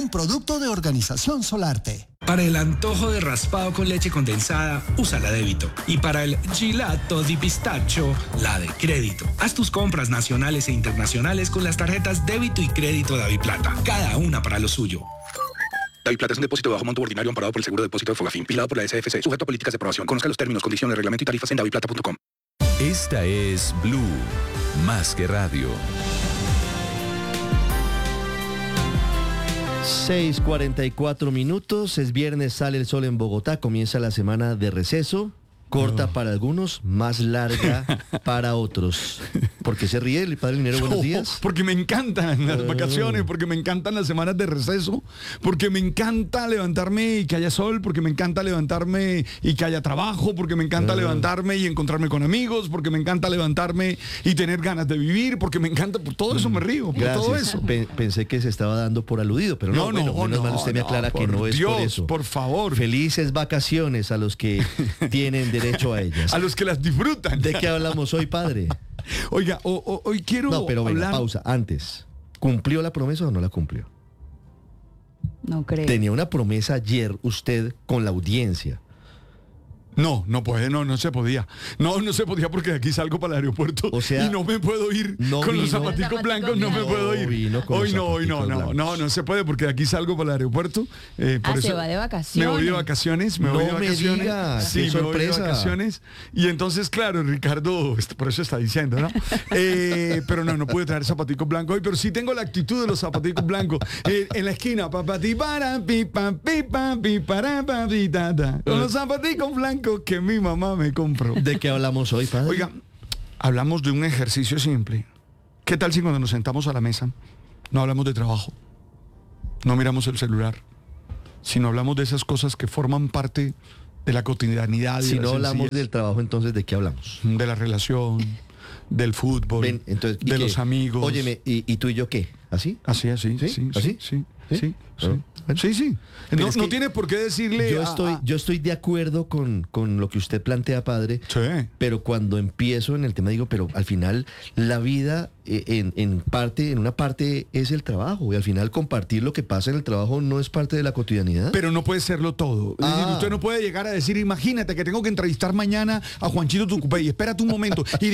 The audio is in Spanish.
un producto de Organización Solarte. Para el antojo de raspado con leche condensada, usa la débito. Y para el gelato di pistacho, la de crédito. Haz tus compras nacionales e internacionales con las tarjetas débito y crédito DaviPlata. Cada una para lo suyo. DaviPlata es un depósito de bajo monto ordinario amparado por el Seguro de Depósito de Fogafín, vigilado por la SFC, sujeto a políticas de aprobación. Conozca los términos, condiciones, reglamento y tarifas en daviplata.com. Esta es Blue, más que radio. 6:44 minutos, es viernes, sale el sol en Bogotá, comienza la semana de receso, corta para algunos, más larga para otros. ¿Por qué se ríe el padre Linero? Buenos días. Porque me encantan las vacaciones, porque me encantan las semanas de receso, porque me encanta levantarme y que haya sol, porque me encanta levantarme y que haya trabajo, porque me encanta levantarme y encontrarme con amigos, porque me encanta levantarme y tener ganas de vivir, porque me encanta, por todo eso me río, por Gracias. todo eso. Pensé que se estaba dando por aludido, pero no, menos mal usted me aclara que no es por eso. Por favor. Felices vacaciones a los que tienen derecho a ellas. A los que las disfrutan. ¿De qué hablamos hoy, padre? Oiga, hoy quiero No, pero venga, hablar... pausa, antes. ¿Cumplió la promesa o no la cumplió? No creo. Tenía una promesa ayer usted con la audiencia. No se podía. No se podía porque de aquí salgo para el aeropuerto, o sea, y no me puedo ir con los zapaticos blancos, no me puedo ir. Hoy no se puede porque de aquí salgo para el aeropuerto. Por eso se va de vacaciones. Me voy de vacaciones, me diga, sí, me voy de vacaciones. Y entonces, claro, Ricardo, por eso está diciendo, ¿no? Pero no pude traer zapaticos blancos hoy, pero sí tengo la actitud de los zapaticos blancos. En la esquina, papati para, pipa, pipa, pipara, papitata. Con los zapaticos blancos que mi mamá me compró. ¿De qué hablamos hoy, padre? Oiga, hablamos de un ejercicio simple. ¿Qué tal si cuando nos sentamos a la mesa no hablamos de trabajo? No miramos el celular, sino hablamos de esas cosas que forman parte de la cotidianidad. Si no hablamos del trabajo, entonces ¿de qué hablamos? De la relación, del fútbol, entonces, de los amigos. Óyeme, ¿y tú y yo qué? ¿Así? Así. ¿Sí? ¿Así? Sí. Bueno. Sí. No tienes por qué decirle... Yo estoy de acuerdo con lo que usted plantea, padre. Sí. Pero cuando empiezo en el tema digo, pero al final la vida en una parte es el trabajo. Y al final compartir lo que pasa en el trabajo no es parte de la cotidianidad. Pero no puede serlo todo. Es decir, usted no puede llegar a decir, imagínate que tengo que entrevistar mañana a Juanchito Tucupé y espérate un momento. Y